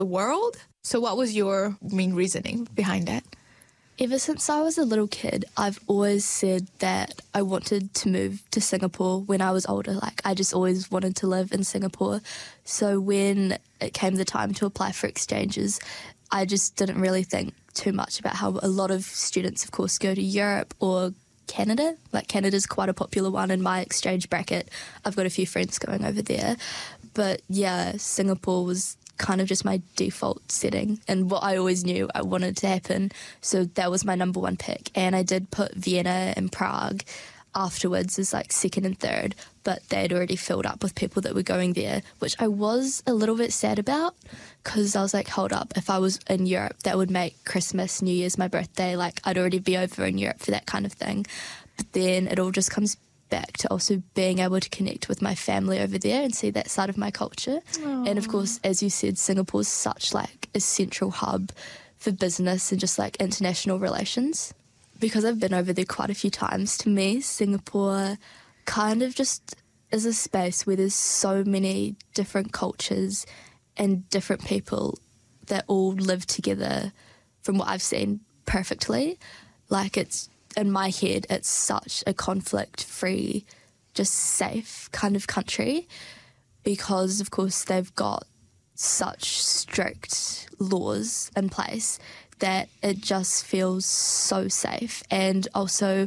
the world. So what was your main reasoning behind that? Ever since I was a little kid, I've always said that I wanted to move to Singapore when I was older. Like, I just always wanted to live in Singapore. So when it came the time to apply for exchanges, I just didn't really think too much about how a lot of students, of course, go to Europe or Canada. Like, Canada's quite a popular one in my exchange bracket. I've got a few friends going over there. But yeah, Singapore was kind of just my default setting and what I always knew I wanted to happen. So that was my number one pick. And I did put Vienna and Prague afterwards as like second and third, but they'd already filled up with people that were going there, which I was a little bit sad about because I was like, hold up, if I was in Europe, that would make Christmas, New Year's, my birthday, like I'd already be over in Europe for that kind of thing. But then it all just comes back to also being able to connect with my family over there and see that side of my culture. Aww. And of course, as you said, Singapore's such like a central hub for business and just like international relations. Because I've been over there quite a few times, to me, Singapore kind of just is a space where there's so many different cultures and different people that all live together, from what I've seen, perfectly. Like, it's, in my head, it's such a conflict-free, just safe kind of country because, of course, they've got such strict laws in place that it just feels so safe. And also,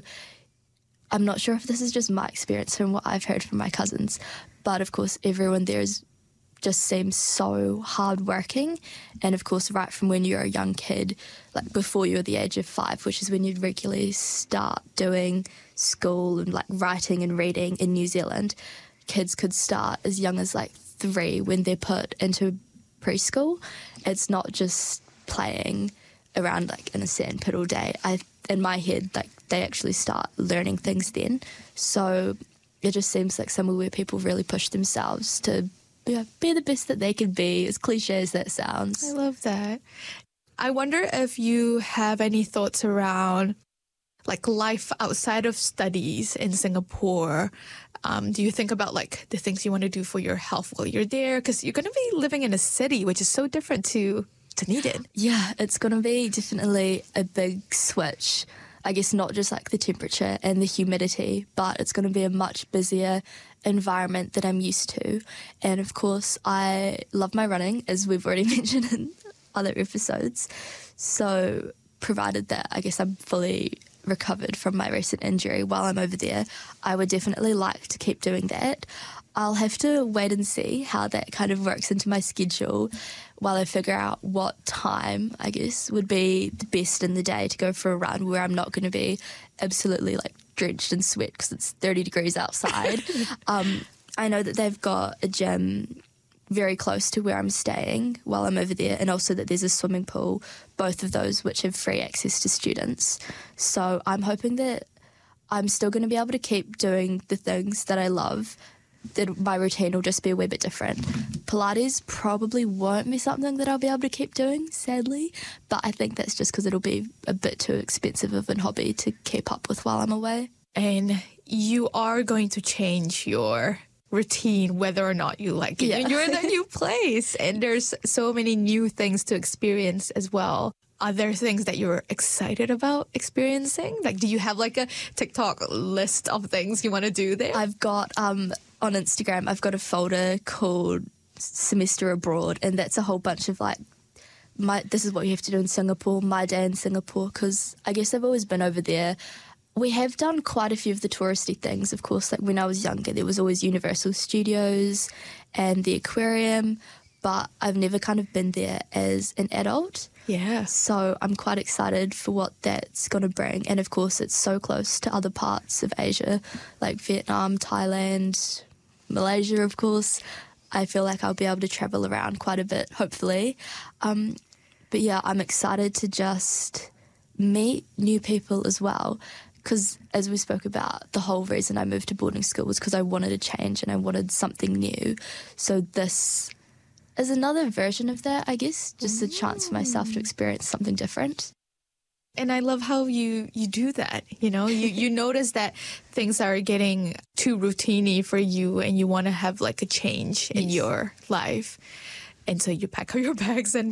I'm not sure if this is just my experience from what I've heard from my cousins, but of course everyone there just seems so hardworking. And of course, right from when you're a young kid, like before you're the age of 5, which is when you'd regularly start doing school and like writing and reading in New Zealand, kids could start as young as like 3 when they're put into preschool. It's not just playing around like in a sand pit all day. In my head, like they actually start learning things then. So it just seems like somewhere where people really push themselves to be the best that they can be, as cliche as that sounds. I love that. I wonder if you have any thoughts around like life outside of studies in Singapore. Do you think about like the things you want to do for your health while you're there? Because you're going to be living in a city, which is so different to Dunedin. Yeah, it's going to be definitely a big switch. I guess not just like the temperature and the humidity, but it's going to be a much busier environment that I'm used to. And of course, I love my running, as we've already mentioned in other episodes. So provided that I guess I'm fully recovered from my recent injury while I'm over there, I would definitely like to keep doing that. I'll have to wait and see how that kind of works into my schedule while I figure out what time, I guess, would be the best in the day to go for a run where I'm not going to be absolutely like drenched in sweat because it's 30 degrees outside. I know that they've got a gym very close to where I'm staying while I'm over there, and also that there's a swimming pool, both of those which have free access to students. So I'm hoping that I'm still going to be able to keep doing the things that I love, that my routine will just be a wee bit different. Pilates probably won't be something that I'll be able to keep doing, sadly, but I think that's just because it'll be a bit too expensive of a hobby to keep up with while I'm away. And you are going to change your routine whether or not you like it. Yeah. You're in a new place and there's so many new things to experience as well. Are there things that you're excited about experiencing? Like, do you have like a TikTok list of things you want to do there? I've got, on Instagram, I've got a folder called Semester Abroad, and that's a whole bunch of like, this is what you have to do in Singapore, my day in Singapore, because I guess I've always been over there. We have done quite a few of the touristy things, of course. Like when I was younger, there was always Universal Studios and the aquarium, but I've never kind of been there as an adult. Yeah. So I'm quite excited for what that's going to bring. And of course, it's so close to other parts of Asia, like Vietnam, Thailand, Malaysia, of course. I feel like I'll be able to travel around quite a bit, hopefully. But yeah, I'm excited to just meet new people as well. Because as we spoke about, the whole reason I moved to boarding school was because I wanted a change and I wanted something new. So this is another version of that, I guess, just a chance for myself to experience something different. And I love how you do that, you know, you notice that things are getting too routine-y for you and you want to have like a change in your life. And so you pack up your bags and